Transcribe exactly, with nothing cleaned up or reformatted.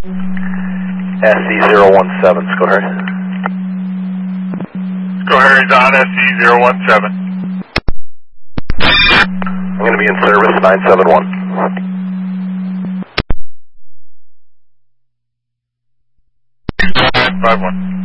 S C zero one seven, Sco Harry. Sco Harry's on S C zero one seven. I'm going to be in service, nine seven one. nine five one.